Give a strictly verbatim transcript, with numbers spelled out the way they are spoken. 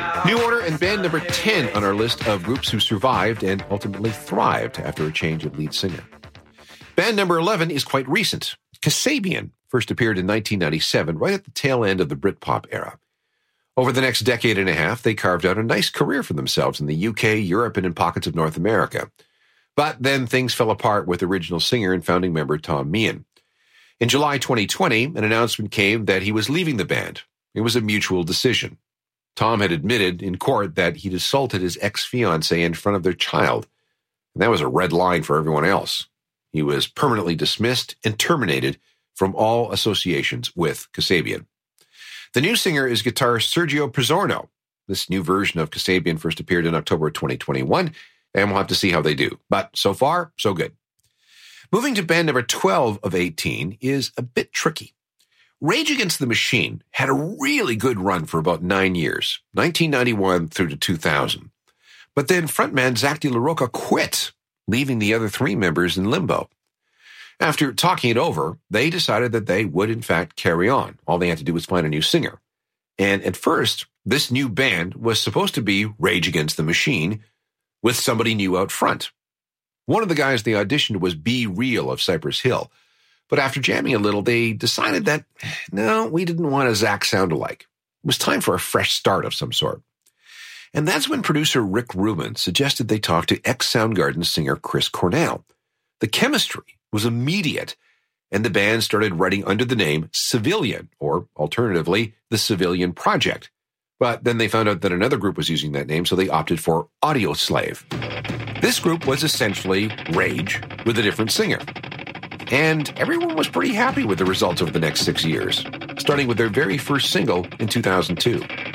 New Order and band number ten on our list of groups who survived and ultimately thrived after a change of lead singer. Band number eleven is quite recent. Kasabian first appeared in nineteen ninety-seven, right at the tail end of the Britpop era. Over the next decade and a half, they carved out a nice career for themselves in the U K, Europe, and in pockets of North America. But then things fell apart with original singer and founding member Tom Meehan. In July twenty twenty, an announcement came that he was leaving the band. It was a mutual decision. Tom had admitted in court that he'd assaulted his ex-fiancée in front of their child. And that was a red line for everyone else. He was permanently dismissed and terminated from all associations with Kasabian. The new singer is guitarist Sergio Pizzorno. This new version of Kasabian first appeared in October twenty twenty-one, and we'll have to see how they do. But so far, so good. Moving to band number twelve of eighteen is a bit tricky. Rage Against the Machine had a really good run for about nine years, nineteen ninety-one through to two thousand. But then frontman Zach De La Rocha quit, leaving the other three members in limbo. After talking it over, they decided that they would in fact carry on. All they had to do was find a new singer. And at first, this new band was supposed to be Rage Against the Machine with somebody new out front. One of the guys they auditioned was Be Real of Cypress Hill. But after jamming a little, they decided that, no, we didn't want a Zach sound-alike. It was time for a fresh start of some sort. And that's when producer Rick Rubin suggested they talk to ex-Soundgarden singer Chris Cornell. The chemistry was immediate, and the band started writing under the name Civilian, or alternatively, the Civilian Project. But then they found out that another group was using that name, so they opted for Audioslave. This group was essentially Rage with a different singer. And everyone was pretty happy with the results over the next six years, starting with their very first single in two thousand two.